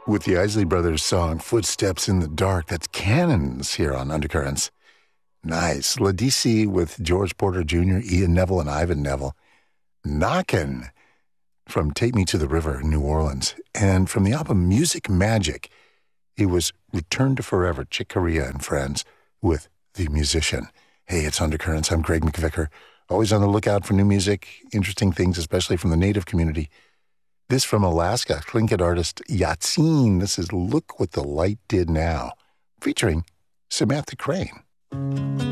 With the Isley Brothers song, Footsteps in the Dark, that's Cannons here on Undercurrents. Nice. Ladisi with George Porter Jr., Ian Neville, and Ivan Neville. Knockin' from Take Me to the River in New Orleans. And from the album Music Magic, it was Return to Forever, Chick Corea and Friends with The Musician. Hey, it's Undercurrents. I'm Greg McVicker. Always on the lookout for new music, interesting things, especially from the Native community. This from Alaska, Tlingit artist Yatseen. This is Look What the Light Did Now, featuring Samantha Crane.